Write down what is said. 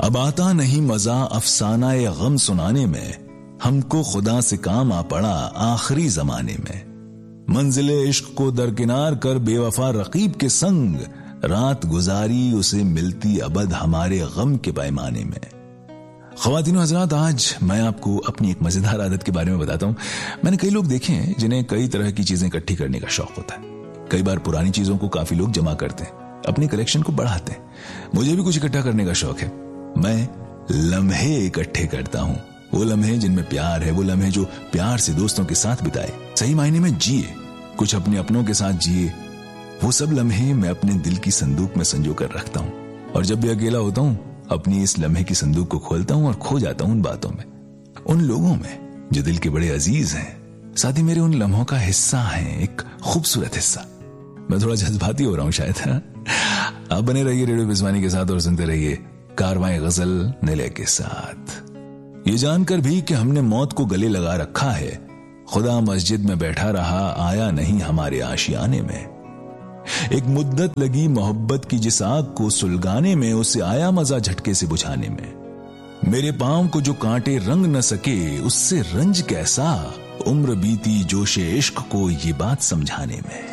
अब आता नहीं मजा अफसाना ये गम सुनाने में, हमको खुदा से काम आ पड़ा आखिरी जमाने में। मंजिले इश्क को दरकिनार कर बेवफा रकीब के संग, रात गुजारी उसे मिलती अबद हमारे गम के पैमाने में। ख्वातीन हजरात, आज मैं आपको अपनी एक मजेदार आदत के बारे में बताता हूं। मैंने कई लोग देखे हैं जिन्हें कई तरह की चीजें इकट्ठी करने का शौक होता है। कई बार पुरानी चीजों को काफी लोग जमा करते हैं, अपनी कलेक्शन को बढ़ाते हैं। मुझे भी कुछ इकट्ठा करने का शौक है। मैं लम्हे इकट्ठे करता हूं, वो लम्हे जिनमें प्यार है, वो लम्हे जो प्यार से दोस्तों के साथ बिताए, सही मायने में जिए, कुछ अपने अपनों के साथ जिए। वो सब लम्हे मैं अपने दिल की संदूक में संजो कर रखता हूं, और जब भी अकेला होता हूं अपनी इस लम्हे की संदूक को खोलता हूं और खो जाता हूं उन बातों में, उन लोगों में जो दिल के बड़े अजीज हैं, साथ ही मेरे उन लम्हों का हिस्सा है, एक खूबसूरत हिस्सा। मैं थोड़ा जज्बाती हो रहा हूं शायद। आप बने रहिए रेडियो बिजवानी के साथ और सुनते रहिए कारवां गजल निले के साथ। ये जानकर भी कि हमने मौत को गले लगा रखा है, खुदा मस्जिद में बैठा रहा, आया नहीं हमारे आशियाने में। एक मुद्दत लगी मोहब्बत की जिस आग को सुलगाने में, उसे आया मजा झटके से बुझाने में। मेरे पांव को जो कांटे रंग न सके, उससे रंज कैसा, उम्र बीती जोशे इश्क को ये बात समझाने में।